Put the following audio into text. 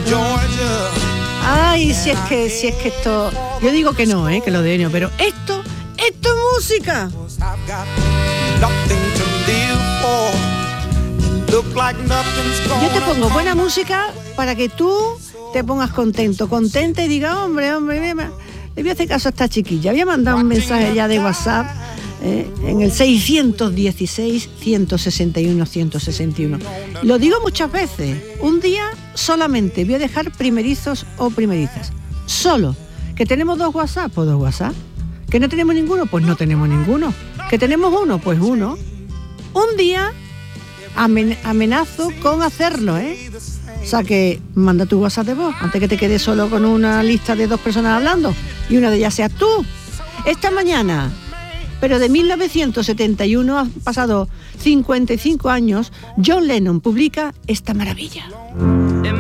Ay, si es que esto, yo digo que no, que lo de Ennio, pero esto es música. Yo te pongo buena música para que tú te pongas contenta y digas, hombre, le voy a hacer caso a esta chiquilla. Voy a mandar un mensaje ya de WhatsApp en el 610-161-161. Lo digo muchas veces, un día solamente voy a dejar primerizos o primerizas. Solo. ¿Que tenemos 2 WhatsApp? Pues 2 WhatsApp. ¿Que no tenemos ninguno? Pues no tenemos ninguno. ¿Que tenemos uno? Pues uno. Un día amenazo con hacerlo, O sea que manda tu WhatsApp de voz, antes que te quedes solo con una lista de 2 personas hablando y una de ellas seas tú. Esta mañana, pero de 1971 han pasado 55 años, John Lennon publica esta maravilla.